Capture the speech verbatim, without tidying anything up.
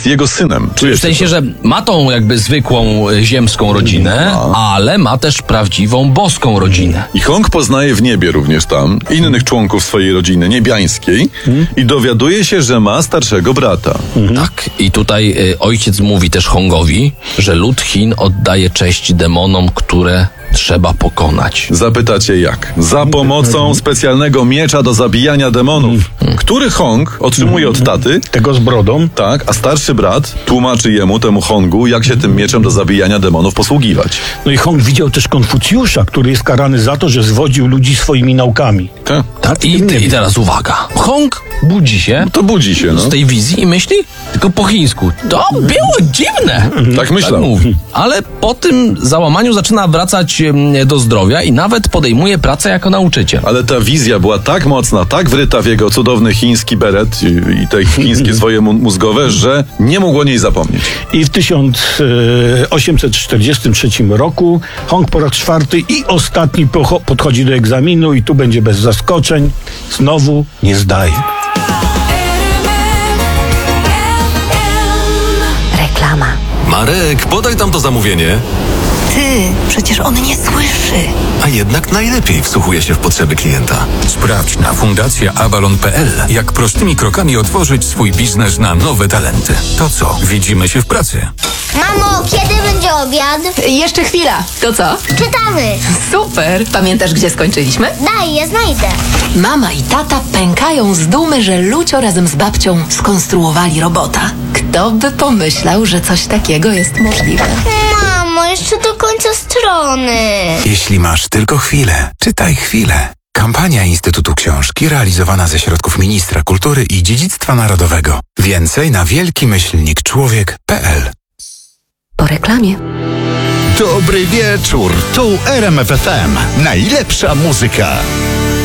jest jego synem. W sensie, że ma tą jakby zwykłą ziemską rodzinę, no. ale ma też prawdziwą boską rodzinę. I Hong poznaje w niebie również tam innych członków swojej rodziny niebiańskiej hmm. i dowiaduje się, że ma starszego brata. Hmm. Tak. I tutaj y, ojciec mówi też Hongowi, że lud Chin oddaje cześć demonom, które trzeba pokonać. Zapytacie jak? Za pomocą specjalnego miecza do zabijania demonów, hmm. który Hong otrzymuje od taty. Tego z brodą. Tak, a starszy brat tłumaczy jemu, temu Hongu, jak się tym mieczem do zabijania demonów posługiwać. No i Hong widział też Konfucjusza, który jest karany za to, że zwodził ludzi swoimi naukami. Tak. tak I, I teraz uwaga. Hong budzi się. No to budzi się, no. Z tej wizji i myśli, tylko po chińsku. To było dziwne. Tak myślał. Tak mówi. Ale po tym załamaniu zaczyna wracać do zdrowia i nawet podejmuje pracę jako nauczyciel. Ale ta wizja była tak mocna, tak wryta w jego cudowny chiński beret i, i te chińskie swoje mózgowe, że nie mógł o niej zapomnieć. I w tysiąc osiemset czterdziestym trzecim roku Hong po raz czwarty i ostatni podchodzi do egzaminu i tu będzie bez zaskoczeń. Znowu nie zdaje. Reklama. Marek, podaj tam to zamówienie. Ty, przecież on nie słyszy. A jednak najlepiej wsłuchuje się w potrzeby klienta. Sprawdź na fundacja avalon kropka p l, jak prostymi krokami otworzyć swój biznes na nowe talenty. To co? Widzimy się w pracy. Mamo, kiedy będzie obiad? Jeszcze chwila. To co? Czytamy. Super. Pamiętasz, gdzie skończyliśmy? Daj, ja znajdę. Mama i tata pękają z dumy, że Lucio razem z babcią skonstruowali robota. Kto by pomyślał, że coś takiego jest możliwe? Mamo, jeszcze do końca strony. Jeśli masz tylko chwilę, czytaj chwilę. Kampania Instytutu Książki realizowana ze środków Ministra Kultury i Dziedzictwa Narodowego. Więcej na wielki myślnik człowiek kropka p l. Po reklamie. Dobry wieczór, tu R M F F M. Najlepsza muzyka.